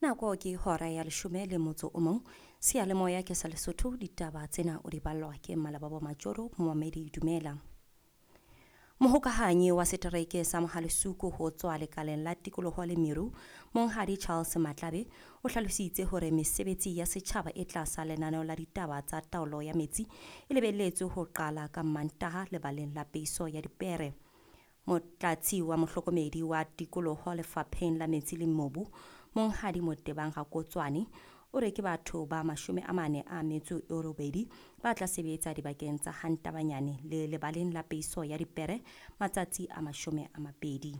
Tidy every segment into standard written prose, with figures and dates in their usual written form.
Nako ke hora ya 10 le motso o mong. Seyalemoya ke sa Lesotho, ditaba tsena o di ballwa ke Malababo Majoro, Mohamedi Dumela. Mohokahanyi wa setereke sa Mohalesuku ho tswa lekaleng la tikoloho le Meru, Monghadi Charles Matlabe, o hlalositse hore mesebetsi ya setjhaba e tlasa lenaneo la ditaba tsa taolo ya metsi e lebelletswe ho qala ka Mantaha lebaleng la peiso ya dipere. Motlatsi wa mohlokomedi wa tikoloho lefapheng la metsi le mobu, Monghadi Motebang Rakotswane, o re ke batho ba 48 ba tla sebetsa dibakeng tsa Hantabanyane le lebaleng la peiso ya dipere matsatsi a 20.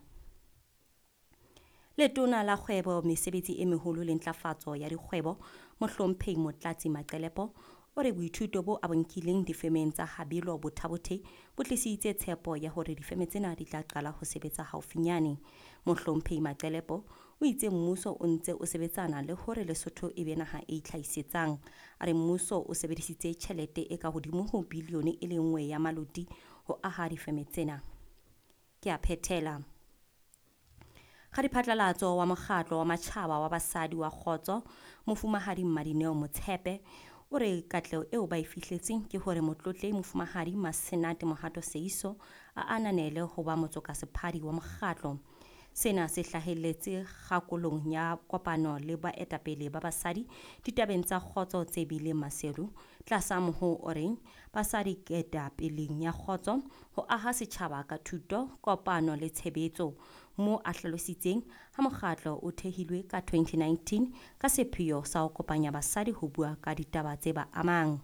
Letona la kgwebo, mesebetsi e meholo le ntlafatso ya dikgwebo, Mohlomphehi Motlatsi Maqelepo, o re boithuto bo abonkileng difemeng tsa Habilo Bothabothe bo tlisitse tshepo ya hore difeme tsena di tla qala ho sebetsa haufinyane. Mohlomphehi Maqelepo o itse mmuso o ntse o sebetsana le hore Lesotho e be naha e itlhahisetsang. A re mmuso o sebedisitse tjhelete e ka hodimo ho bilione e le nngwe ya maloti ho aha difeme tsena. Ke a phethela. Kgadiphatlalatso wa mokgatlo wa matjhaba wa basadi wa Khotso, Mofumahadi Madineo Motshepe, o re katleho eo ba e fihletseng ke hore motlotlehi Mofumahadi Masenate Mohato Seiso a ananele ho ba motsokasephadi wa mokgatlo. Sena se hlahelletse kgakolong ya kopano le baetapele ba basadi ditabeng tsa Khotso tse bileng Maseru tlasa moho o reng basadi ketapeleng ya Khotso ho aha setjhaba ka thuto, kopano le tshebetso, mo a hlalositseng ha mokgatlo o thehilwe ka 2019 ka sepheo sa ho kopanya basadi ho bua ka ditaba tse ba amang.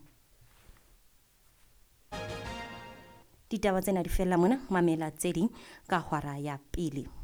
Ditaba tsena di fella mona, mamela tse ding ka hora ya pele.